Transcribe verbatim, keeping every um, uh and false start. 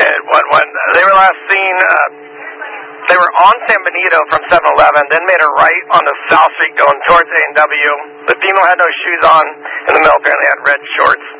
it. When, when they were last seen, uh, they were on San Benito from seven eleven, then made a right onto South Street going towards A and W. The female had no shoes on, and the male apparently had red shorts.